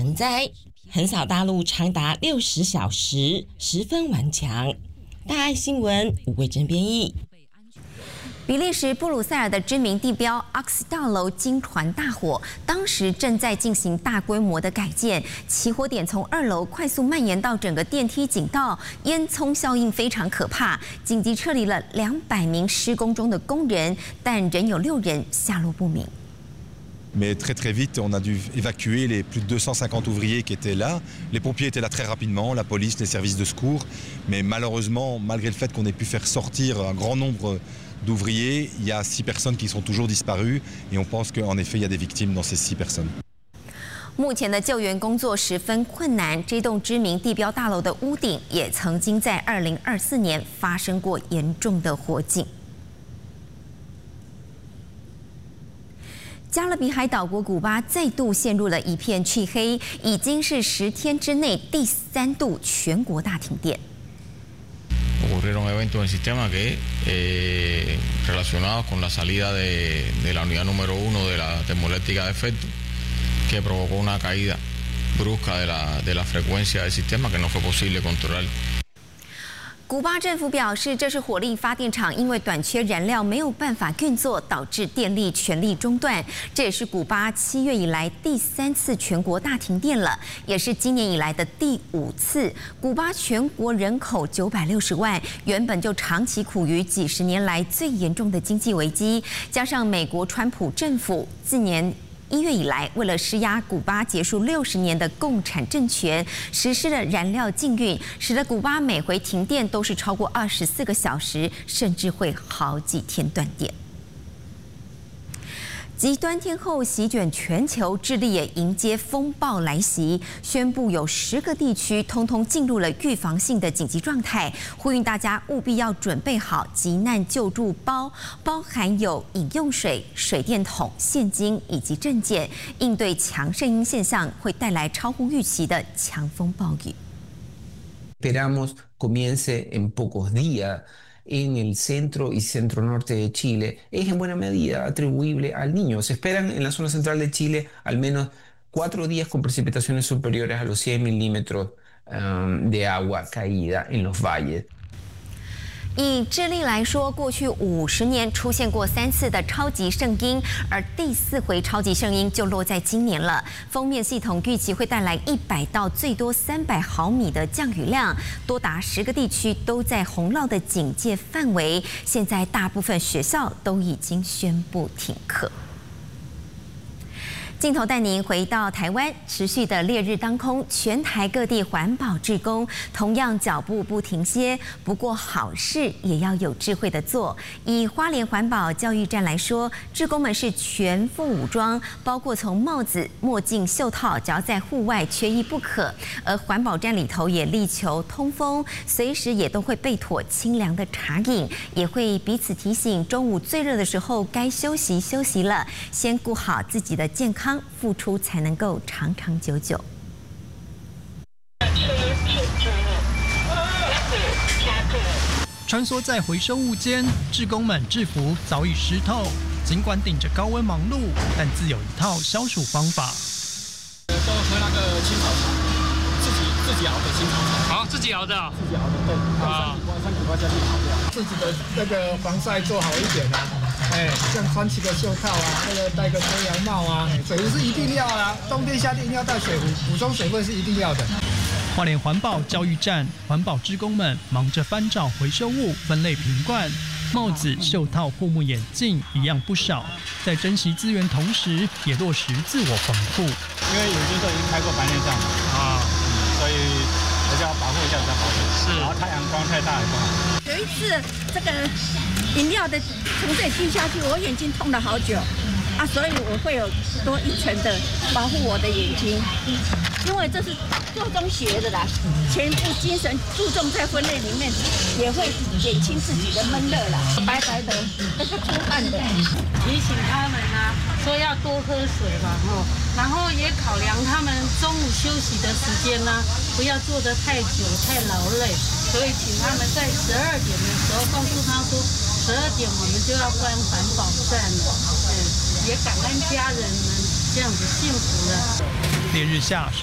成灾，横扫大陆长达60小时，10分顽强。大爱新闻吴慧珍编译。 比利时布鲁塞尔的知名地标阿克斯大楼惊传大火，当时正在进行大规模的改建，起火点从2楼快速蔓延到整个电梯井道，烟囱效应非常可怕，紧急撤离了200名施工中的工人，但仍有6人下落不明。 Mais très vite, on a dû évacuer les plus de 250 ouvriers qui étaient là. Les pompiers étaient là très rapidement, la police, les services de secours. Mais malheureusement, malgré le fait qu'on ait pu faire sortir un grand nombre d'ouvriers, il y a 6 personnes qui sont toujours disparues. Et on pense qu'en effet, il y a des victimes dans ces 6 personnes. 目前的救援工作十分困难，这栋知名地标大楼的屋顶也曾经在2024年发生过严重的火警。 加勒比海岛国古巴再度陷入了一片黢黑，已经是10天之内第3度全国大停电。 Ocurrieron eventos en el sistema que relacionados con la salida de la unidad número 1 de la termoeléctrica de efecto, que provocó una caída brusca de la frecuencia del sistema que no fue posible controlar. 古巴政府表示，这是火力发电厂因为短缺燃料没有办法运作，导致电力全力中断。这也是古巴7月以来第3次全国大停电了，也是今年以来的第5次。古巴全国人口960万，原本就长期苦于几10年来最严重的经济危机，加上美国川普政府自年1月以来，为了施压古巴结束60年的共产政权，实施了燃料禁运，使得古巴每回停电都是超过24个小时，甚至会好几天断电。 极端天候席卷全球，智利也迎接风暴来袭，宣布有10个地区通通进入了预防性的紧急状态，呼吁大家务必要准备好急难救助包，包含有饮用水、水电筒、现金以及证件，应对强圣婴现象会带来超乎预期的强风暴雨。 Esperamos comience en pocos días. En el centro y centro norte de Chile es en buena medida atribuible al Niño. Se esperan en la zona central de Chile al menos 4 días con precipitaciones superiores a los 100 milímetros de agua caída en los valles. 以智利来说，过去50年出现过3次的超级圣婴，而第4回超级圣婴就落在今年了。封面系统预期会带来100到最多300毫米的降雨量，多达10个地区都在洪涝的警戒范围。现在大部分学校都已经宣布停课。 镜头带您回到台湾，持续的烈日当空，全台各地环保志工同样脚步不停歇。不过好事也要有智慧的做。以花莲环保教育站来说，志工们是全副武装，包括从帽子、墨镜、袖套，只要在户外缺一不可。而环保站里头也力求通风，随时也都会备妥清凉的茶饮，也会彼此提醒中午最热的时候该休息休息了，先顾好自己的健康。 付出才能够长长久久。 穿梭在回收物间，志工们制服早已湿透，尽管顶着高温忙碌，但自有一套消暑方法。 都喝那个青草茶，自己熬的青草茶。 好，自己熬的。 自己熬的，对。啊，3几块下去熬掉。自己的那个防晒做好一点啊。 哎，像穿起个袖套啊，那个戴个遮阳帽啊，水壶是一定要啦，冬天夏天一定要带水壶，补充水分是一定要的。 花莲环保教育站，环保志工们忙着翻找回收物、分类瓶罐，帽子、袖套、护目眼镜一样不少。在珍惜资源同时，也落实自我防护。 因为眼睛都已经开过白内障了啊，所以还是要保护一下比较好。是，然后太阳光太大也不好。 有一次这个饮料的从这里滴下去，我眼睛痛了好久啊，所以我会有多1层的保护我的眼睛，因为这是做中学的啦，全部精神注重在分类里面，也会减轻自己的闷热啦。白白的，那个出汗的， 提醒他们啊，说要多喝水嘛，然后也考量他们中午休息的时间呢，不要坐得太久太劳累，所以请他们在12点的时候告诉他说，12点我们就要关环保站了，也感恩家人们这样子幸福了。 烈日下。